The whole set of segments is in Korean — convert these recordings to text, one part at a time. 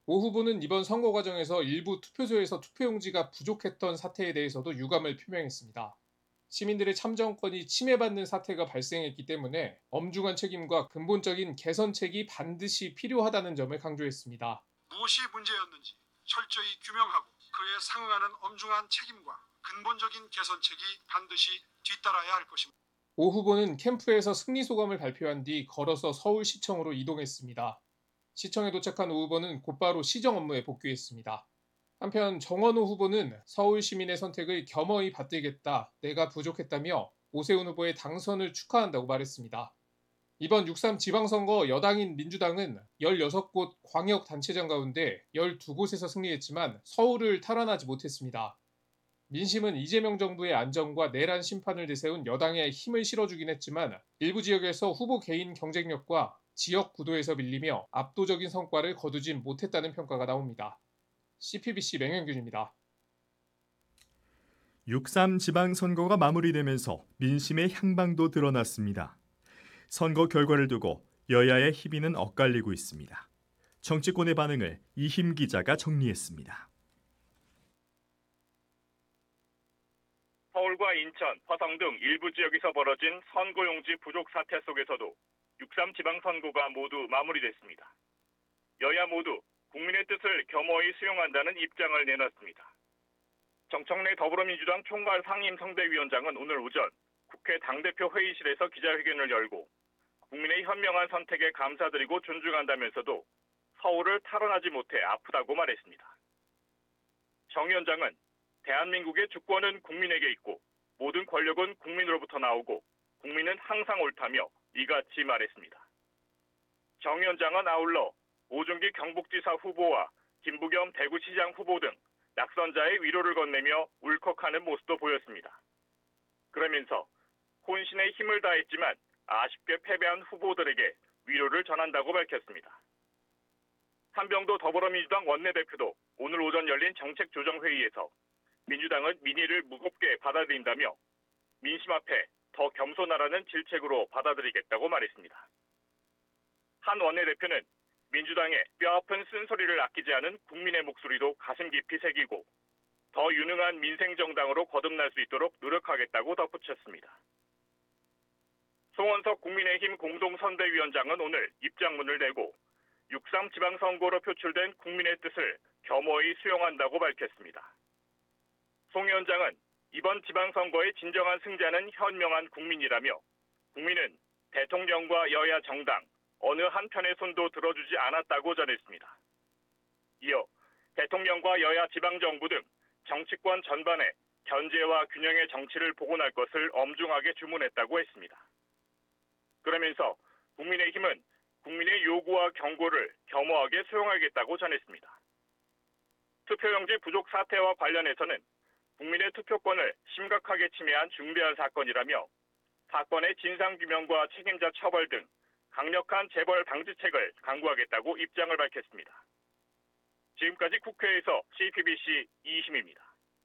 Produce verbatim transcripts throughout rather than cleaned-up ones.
오 후보는 이번 선거 과정에서 일부 투표소에서 투표용지가 부족했던 사태에 대해서도 유감을 표명했습니다. 시민들의 참정권이 침해받는 사태가 발생했기 때문에 엄중한 책임과 근본적인 개선책이 반드시 필요하다는 점을 강조했습니다. 무엇이 문제였는지 철저히 규명하고 그에 상응하는 엄중한 책임과 근본적인 개선책이 반드시 뒤따라야 할 것입니다. 오 후보는 캠프에서 승리 소감을 발표한 뒤 걸어서 서울시청으로 이동했습니다. 시청에 도착한 오 후보는 곧바로 시정 업무에 복귀했습니다. 한편 정원호 후보는 서울 시민의 선택을 겸허히 받들겠다, 내가 부족했다며 오세훈 후보의 당선을 축하한다고 말했습니다. 이번 육삼 지방선거 여당인 민주당은 열여섯 곳 광역단체장 가운데 열두 곳에서 승리했지만 서울을 탈환하지 못했습니다. 민심은 이재명 정부의 안정과 내란 심판을 내세운 여당에 힘을 실어주긴 했지만 일부 지역에서 후보 개인 경쟁력과 지역 구도에서 밀리며 압도적인 성과를 거두진 못했다는 평가가 나옵니다. 씨피비씨 맹현균입니다. 육삼 지방선거가 마무리되면서 민심의 향방도 드러났습니다. 선거 결과를 두고 여야의 희비는 엇갈리고 있습니다. 정치권의 반응을 이힘 기자가 정리했습니다. 서울과 인천, 화성 등 일부 지역에서 벌어진 선거용지 부족 사태 속에서도 육삼 지방선거가 모두 마무리됐습니다. 여야 모두 국민의 뜻을 겸허히 수용한다는 입장을 내놨습니다. 정청래 더불어민주당 총괄 상임선대위원장은 오늘 오전 국회 당대표 회의실에서 기자회견을 열고 국민의 현명한 선택에 감사드리고 존중한다면서도 서울을 탈환하지 못해 아프다고 말했습니다. 정 위원장은 대한민국의 주권은 국민에게 있고 모든 권력은 국민으로부터 나오고 국민은 항상 옳다며 이같이 말했습니다. 정 위원장은 아울러 오준기 경북지사 후보와 김부겸 대구시장 후보 등 낙선자의 위로를 건네며 울컥하는 모습도 보였습니다. 그러면서 혼신의 힘을 다했지만 아쉽게 패배한 후보들에게 위로를 전한다고 밝혔습니다. 한병도 더불어민주당 원내대표도 오늘 오전 열린 정책조정회의에서 민주당은 민의를 무겁게 받아들인다며 민심 앞에 더 겸손하라는 질책으로 받아들이겠다고 말했습니다. 한 원내대표는 민주당의 뼈아픈 쓴소리를 아끼지 않은 국민의 목소리도 가슴 깊이 새기고 더 유능한 민생정당으로 거듭날 수 있도록 노력하겠다고 덧붙였습니다. 송원석 국민의힘 공동선대위원장은 오늘 입장문을 내고 육삼 지방선거로 표출된 국민의 뜻을 겸허히 수용한다고 밝혔습니다. 송 위원장은 이번 지방선거의 진정한 승자는 현명한 국민이라며 국민은 대통령과 여야 정당 어느 한편의 손도 들어주지 않았다고 전했습니다. 이어 대통령과 여야 지방정부 등 정치권 전반에 견제와 균형의 정치를 복원할 것을 엄중하게 주문했다고 했습니다. 그러면서 국민의힘은 국민의 요구와 경고를 겸허하게 수용하겠다고 전했습니다. 투표용지 부족 사태와 관련해서는 국민의 투표권을 심각하게 침해한 중대한 사건이라며 사건의 진상규명과 책임자 처벌 등 강력한 재벌 방지책을 강구하겠다고 입장을 밝혔습니다. 지금까지 국회에서 씨피비씨 이희심입니다.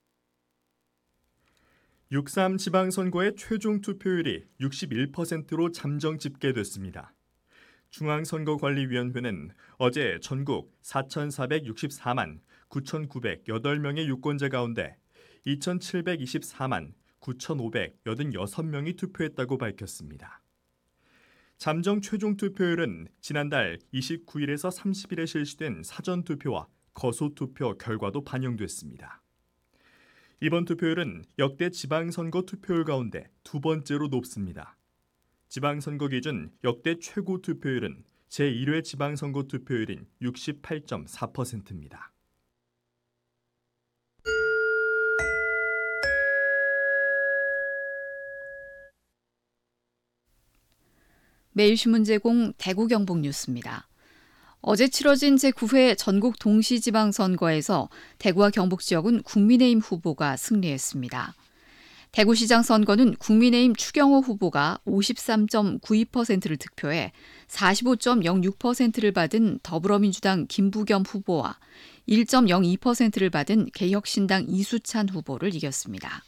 육삼 지방선거의 최종 투표율이 육십일 퍼센트로 잠정 집계됐습니다. 중앙선거관리위원회는 어제 전국 사천사백육십사만 구천구백팔 명의 유권자 가운데 이천칠백이십사만 구천오백팔십육 명이 투표했다고 밝혔습니다. 잠정 최종 투표율은 지난달 이십구일에서 삼십일에 실시된 사전투표와 거소투표 결과도 반영됐습니다. 이번 투표율은 역대 지방선거 투표율 가운데 두 번째로 높습니다. 지방선거 기준 역대 최고 투표율은 제일 회 지방선거 투표율인 육십팔 점 사 퍼센트입니다. 매일신문 제공 대구 경북 뉴스입니다. 어제 치러진 제구 회 전국 동시지방선거에서 대구와 경북 지역은 국민의힘 후보가 승리했습니다. 대구시장 선거는 국민의힘 추경호 후보가 오십삼 점 구이 퍼센트를 득표해 사십오 점 영육 퍼센트를 받은 더불어민주당 김부겸 후보와 일 점 영이 퍼센트를 받은 개혁신당 이수찬 후보를 이겼습니다.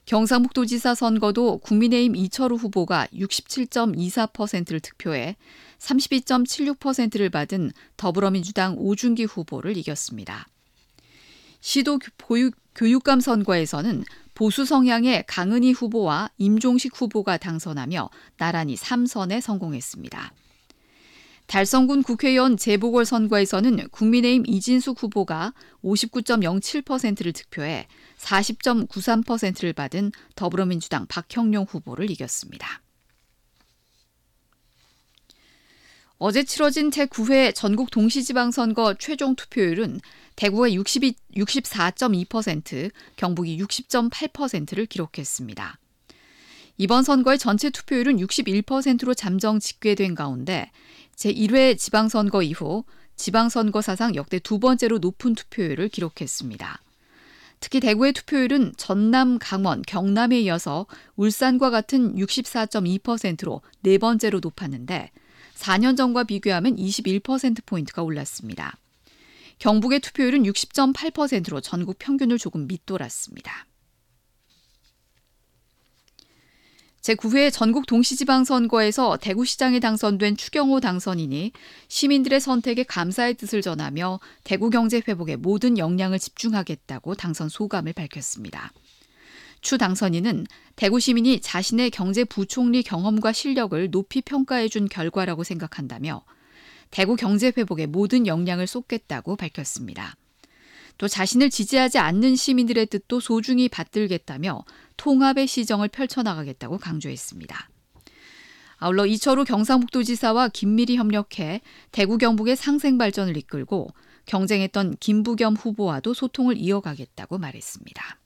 경상북도지사 선거도 국민의힘 이철우 후보가 육십칠 점 이사 퍼센트를 득표해 삼십이 점 칠육 퍼센트를 받은 더불어민주당 오준기 후보를 이겼습니다. 시도 보육, 교육감 선거에서는 보수 성향의 강은희 후보와 임종식 후보가 당선하며 나란히 삼 선에 성공했습니다. 달성군 국회의원 재보궐선거에서는 국민의힘 이진숙 후보가 오십구 점 영칠 퍼센트를 득표해 사십 점 구삼 퍼센트를 받은 더불어민주당 박형룡 후보를 이겼습니다. 어제 치러진 제구 회 전국 동시지방선거 최종 투표율은 대구가 육십이, 육십사 점 이 퍼센트, 경북이 육십 점 팔 퍼센트를 기록했습니다. 이번 선거의 전체 투표율은 육십일 퍼센트로 잠정 집계된 가운데 제일 회 지방선거 이후 지방선거 사상 역대 두 번째로 높은 투표율을 기록했습니다. 특히 대구의 투표율은 전남, 강원, 경남에 이어서 울산과 같은 육십사 점 이 퍼센트로 네 번째로 높았는데 사 년 전과 비교하면 이십일 퍼센트포인트가 올랐습니다. 경북의 투표율은 육십 점 팔 퍼센트로 전국 평균을 조금 밑돌았습니다. 제구 회 전국 동시지방선거에서 대구시장에 당선된 추경호 당선인이 시민들의 선택에 감사의 뜻을 전하며 대구 경제 회복에 모든 역량을 집중하겠다고 당선 소감을 밝혔습니다. 추 당선인은 대구 시민이 자신의 경제부총리 경험과 실력을 높이 평가해 준 결과라고 생각한다며 대구 경제 회복에 모든 역량을 쏟겠다고 밝혔습니다. 또 자신을 지지하지 않는 시민들의 뜻도 소중히 받들겠다며 통합의 시정을 펼쳐나가겠다고 강조했습니다. 아울러 이철우 경상북도지사와 긴밀히 협력해 대구 경북의 상생 발전을 이끌고 경쟁했던 김부겸 후보와도 소통을 이어가겠다고 말했습니다.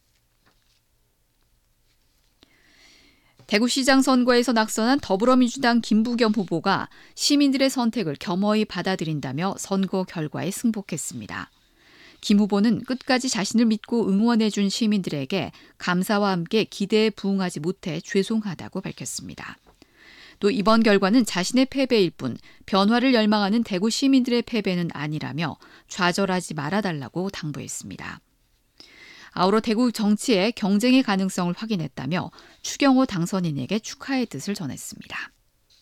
대구시장 선거에서 낙선한 더불어민주당 김부겸 후보가 시민들의 선택을 겸허히 받아들인다며 선거 결과에 승복했습니다. 김 후보는 끝까지 자신을 믿고 응원해준 시민들에게 감사와 함께 기대에 부응하지 못해 죄송하다고 밝혔습니다. 또 이번 결과는 자신의 패배일 뿐 변화를 열망하는 대구 시민들의 패배는 아니라며 좌절하지 말아달라고 당부했습니다. 아울러 대구 정치의 경쟁의 가능성을 확인했다며 추경호 당선인에게 축하의 뜻을 전했습니다.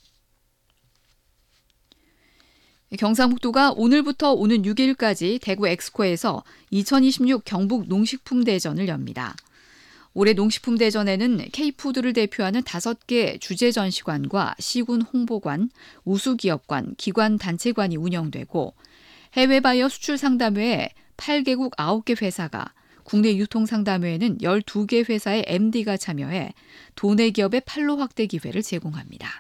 경상북도가 오늘부터 오는 육 일까지 대구 엑스코에서 이천이십육 경북 농식품대전을 엽니다. 올해 농식품대전에는 K푸드를 대표하는 다섯 개 주재 전시관과 시군 홍보관, 우수기업관, 기관 단체관이 운영되고 해외 바이어 수출 상담회에 팔 개국 아홉 개 회사가, 국내 유통 상담회에는 열두 개 회사의 엠디가 참여해 도내 기업의 판로 확대 기회를 제공합니다.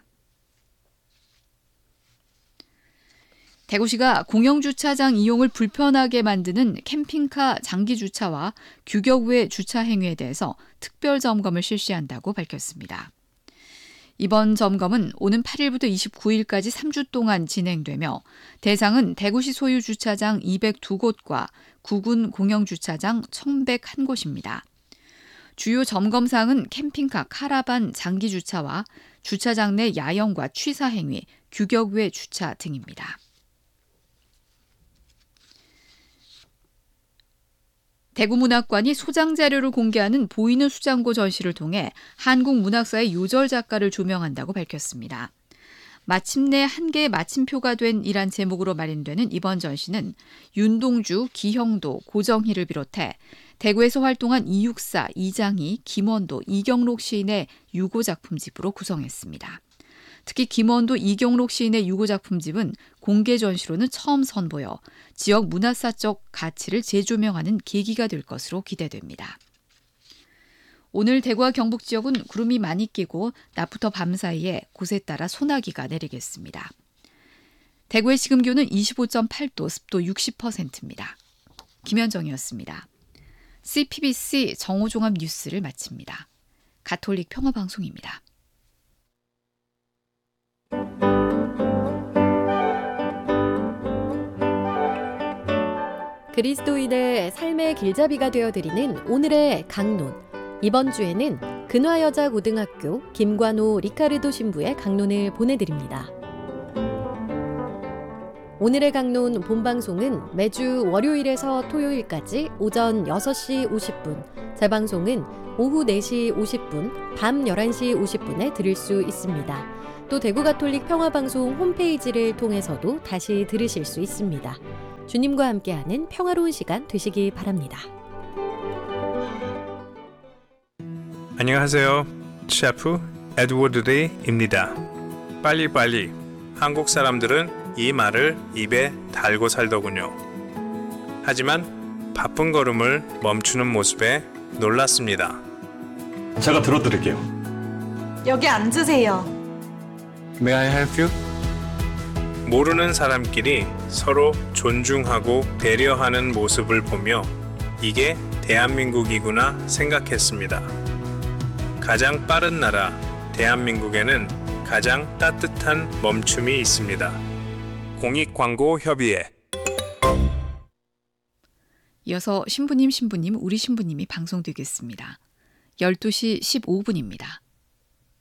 대구시가 공영주차장 이용을 불편하게 만드는 캠핑카 장기주차와 규격 외 주차 행위에 대해서 특별 점검을 실시한다고 밝혔습니다. 이번 점검은 오는 팔 일부터 이십구 일까지 삼 주 동안 진행되며 대상은 대구시 소유 주차장 이백이 곳과 구군 공영주차장 천백일 곳입니다. 주요 점검사항은 캠핑카, 카라반, 장기주차와 주차장 내 야영과 취사 행위, 규격 외 주차 등입니다. 대구문학관이 소장 자료를 공개하는 보이는 수장고 전시를 통해 한국 문학사의 요절 작가를 조명한다고 밝혔습니다. 마침내 한 개의 마침표가 된 이란 제목으로 마련되는 이번 전시는 윤동주, 기형도, 고정희를 비롯해 대구에서 활동한 이육사, 이장희, 김원도, 이경록 시인의 유고 작품집으로 구성했습니다. 특히 김원도, 이경록 시인의 유고 작품집은 공개 전시로는 처음 선보여 지역 문화사적 가치를 재조명하는 계기가 될 것으로 기대됩니다. 오늘 대구와 경북 지역은 구름이 많이 끼고 낮부터 밤 사이에 곳에 따라 소나기가 내리겠습니다. 대구의 지금 기온은 이십오 점 팔 도, 습도 육십 퍼센트입니다. 김현정이었습니다. 씨피비씨 정오종합 뉴스를 마칩니다. 가톨릭 평화방송입니다. 그리스도인의 삶의 길잡이가 되어드리는 오늘의 강론. 이번 주에는 근화여자고등학교 김관호 리카르도 신부의 강론을 보내드립니다. 오늘의 강론 본방송은 매주 월요일에서 토요일까지 오전 여섯 시 오십 분, 재방송은 오후 네 시 오십 분, 밤 열한 시 오십 분에 들을 수 있습니다. 또 대구가톨릭 평화방송 홈페이지를 통해서도 다시 들으실 수 있습니다. 주님과 함께하는 평화로운 시간 되시기 바랍니다. 안녕하세요. 셰프 에드워드 리입니다. 빨리빨리. 한국 사람들은 이 말을 입에 달고 살더군요. 하지만 바쁜 걸음을 멈추는 모습에 놀랐습니다. 제가 들어드릴게요. 여기 앉으세요. May I help you? 모르는 사람끼리 서로 존중하고 배려하는 모습을 보며 이게 대한민국이구나 생각했습니다. 가장 빠른 나라 대한민국에는 가장 따뜻한 멈춤이 있습니다. 공익광고협의회. 이어서 신부님 신부님 우리 신부님이 방송되겠습니다. 열두 시 십오 분입니다.